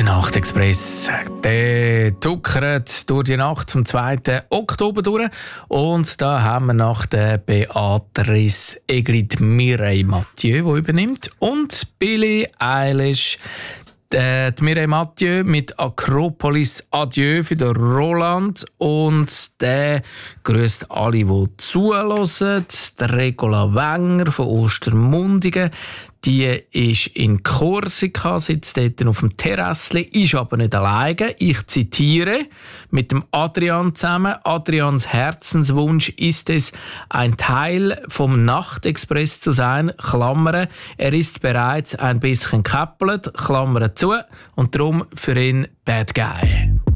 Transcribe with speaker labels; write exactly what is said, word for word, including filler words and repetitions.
Speaker 1: Nachtexpress, der tuckert durch die Nacht vom zweiten Oktober durch. Und da haben wir nach der Beatrice Egli die Mireille Mathieu, die übernimmt. Und Billie Eilish, die Mireille Mathieu mit Akropolis Adieu für den Roland. Und der grüßt alle, die zuhören. Die Regula Wenger von Ostermundigen. Die ist in Korsika, sitzt dort auf dem Terrassli, ist aber nicht alleine. Ich zitiere mit dem Adrian zusammen. Adrians Herzenswunsch ist es, ein Teil vom Nachtexpress zu sein. Klammern, er ist bereits ein bisschen gekäppelt, Klammern zu, und darum für ihn Bad Guy.